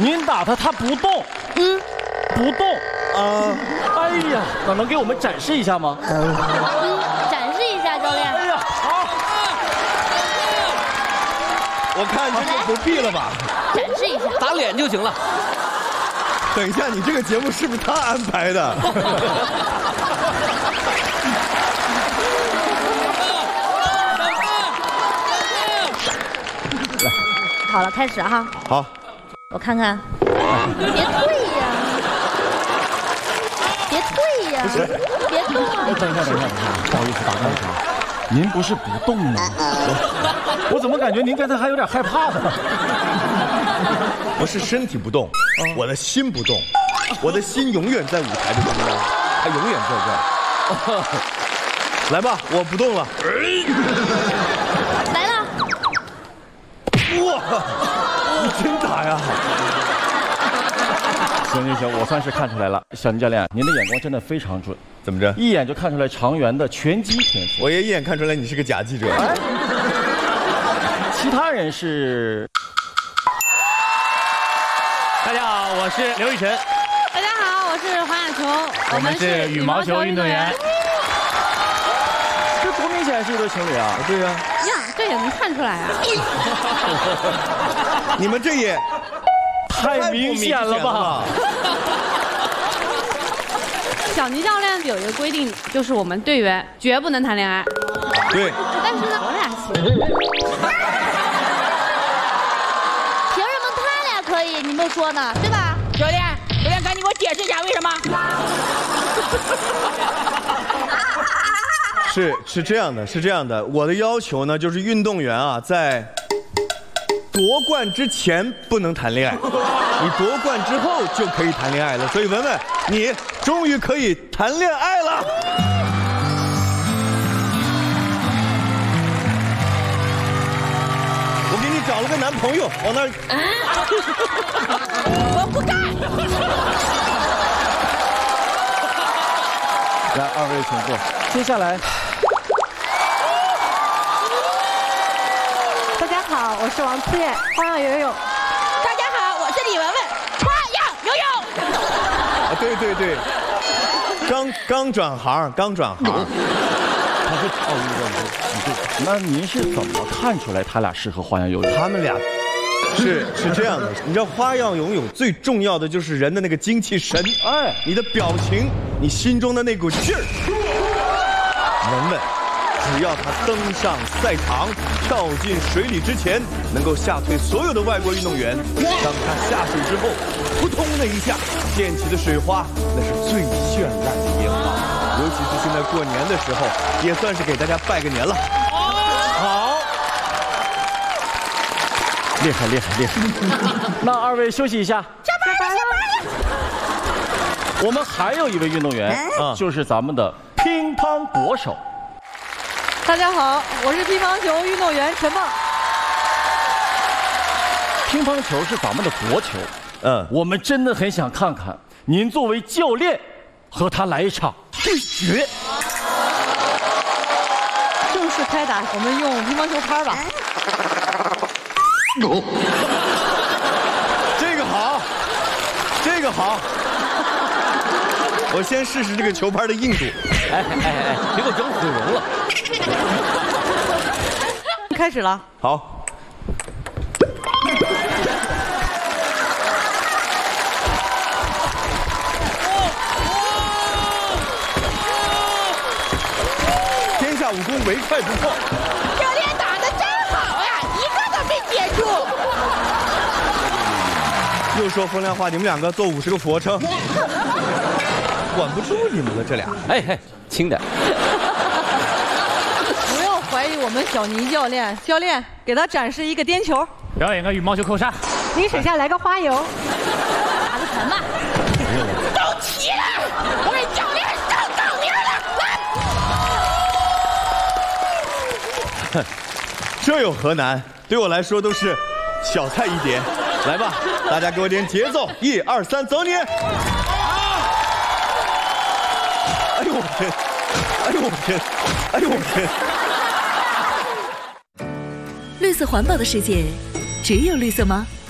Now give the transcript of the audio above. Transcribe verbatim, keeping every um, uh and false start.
您打他，他不动。嗯，不动。啊，哎呀，那能给我们展示一下吗？ 嗯，展示一下，教练。 哎呀，好。 我看这就不必了吧？ 展示一下， 打脸就行了。 等一下，你这个节目是不是他安排的？ 好了，开始哈。 好， 我看看，别退呀，别退呀，别动啊！ 等一下，等一下，等一下，不好意思，打断一下，您不是不动吗？我怎么感觉您刚才还有点害怕呢？ 不是身体不动，我的心不动，我的心永远在舞台的中央，它永远在这儿。来吧，我不动了。 来了。 哇，你真打呀！ 行行行，我算是看出来了，小宁教练，您的眼光真的非常准。 怎么着？ 一眼就看出来常源的拳击天赋。 我也一眼看出来你是个假记者。哎， 其他人是。 大家好，我是刘雨辰。 大家好，我是黄雅琼， 我们是羽毛球运动员。 这多明显是一对情侣啊！ 对呀。 呀，这也能看出来啊！ 你们这也太明显了吧？ 小倪教练有一个规定，就是我们队员绝不能谈恋爱。 对。 但是呢，我俩行。 凭什么他俩可以，你们说呢？对吧？ 教练，教练，赶紧给我解释一下为什么？ 是是这样的，是这样的，我的要求呢，就是运动员啊，在夺冠之前不能谈恋爱，你夺冠之后就可以谈恋爱了。所以文文，你终于可以谈恋爱了。我给你找了个男朋友，往那儿。 我不干。 来，二位请坐。接下来。 大家好，我是王思燕，花样游泳。 大家好，我是李雯雯，花样游泳。 啊，对对对，刚刚转行，刚转行。 他是奥运冠军，那您是怎么看出来他俩适合花样游泳？ 他们俩是是这样的，你知道花样游泳最重要的就是人的那个精气神，哎，你的表情，你心中的那股劲儿。文文，只要他登上赛场，跳进水里之前，能够吓退所有的外国运动员。当他下水之后，扑通的一下溅起的水花，那是最绚烂的烟花。尤其是现在过年的时候，也算是给大家拜个年了。 好，厉害厉害厉害！那二位休息一下。 下班了，下班了。 我们还有一位运动员，嗯，就是咱们的乒乓国手。 大家好，我是乒乓球运动员陈梦。 乒乓球是咱们的国球，嗯，我们真的很想看看您作为教练和他来一场对决。 正式开打，我们用乒乓球拍吧。 这个好，这个好。我先试试这个球拍的硬度。 哎哎哎，别给我整毁容了。 开始了。 好。天下武功，唯快不破。 教练打得真好呀，一个都没接住。 又说风凉话，你们两个做五十个俯卧撑。管不住你们了，这俩。 哎哎，轻点。 不要怀疑我们小倪教练，教练给他展示一个颠球， 表演个羽毛球扣杀。 你水下来个花游， 打得沉吧。 都齐了，我给教练上杠铃了。 哼，这有何难？对我来说都是小菜一碟。来吧，大家给我点节奏，一二三，走你！哎呦我天！哎呦我天！哎呦我天！ 绿色环保的世界，只有绿色吗？